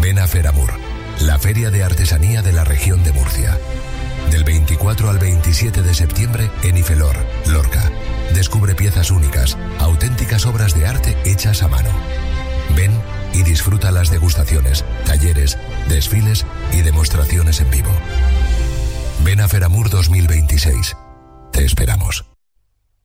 Ven a Feramur, la feria de artesanía de la región de Murcia. Del 24 al 27 de septiembre en Ifelor, Lorca. Descubre piezas únicas, auténticas obras de arte hechas a mano. Ven y disfruta las degustaciones, talleres, desfiles y demostraciones en vivo. Ven a Feramur 2026. Te esperamos.